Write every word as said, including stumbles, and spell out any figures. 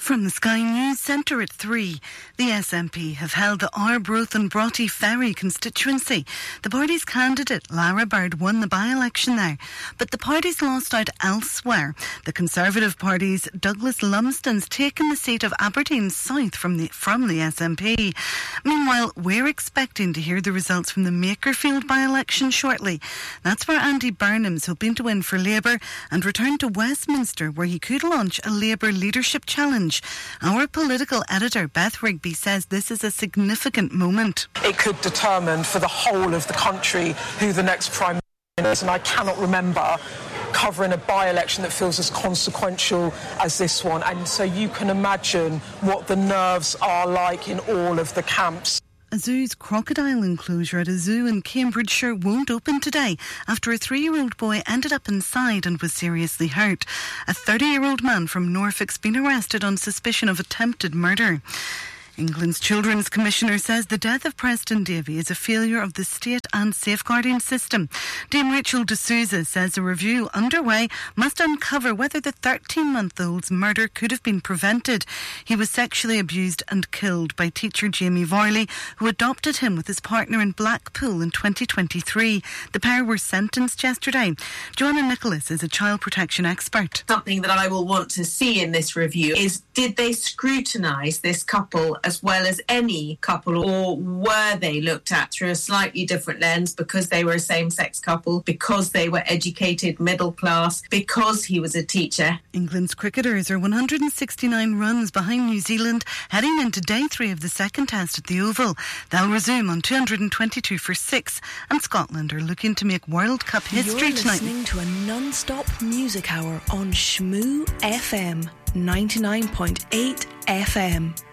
From the Sky News Centre at three, the S N P have held the Arbroath and Broughty Ferry constituency. The party's candidate, Lara Bird, won the by-election there, but the party's lost out elsewhere. The Conservative Party's Douglas Lumsden's taken the seat of Aberdeen South from the, from the S N P. Meanwhile, we're expecting to hear the results from the Makerfield by-election shortly. That's where Andy Burnham's hoping to win for Labour and return to Westminster, where he could launch a Labour leadership challenge. Our political editor, Beth Rigby, says this is a significant moment. It could determine for the whole of the country who the next Prime Minister is, and I cannot remember covering a by-election that feels as consequential as this one. And so you can imagine what the nerves are like in all of the camps. A zoo's crocodile enclosure at a zoo in Cambridgeshire won't open today after a three-year-old boy ended up inside and was seriously hurt. A thirty-year-old man from Norfolk's been arrested on suspicion of attempted murder. England's Children's Commissioner says the death of Preston Davy is a failure of the state and safeguarding system. Dame Rachel D'Souza says a review underway must uncover whether the thirteen-month-old's murder could have been prevented. He was sexually abused and killed by teacher Jamie Varley, who adopted him with his partner in Blackpool in twenty twenty-three. The pair were sentenced yesterday. Joanna Nicholas is a child protection expert. Something that I will want to see in this review is, did they scrutinise this couple as well as any couple, or were they looked at through a slightly different lens because they were a same-sex couple, because they were educated, middle class, because he was a teacher? England's cricketers are one hundred sixty-nine runs behind New Zealand heading into day three of the second test at the Oval. They'll resume on two hundred twenty-two for six, and Scotland are looking to make World Cup history You're tonight. You're listening to a non-stop music hour on Shmoo F M ninety-nine point eight F M.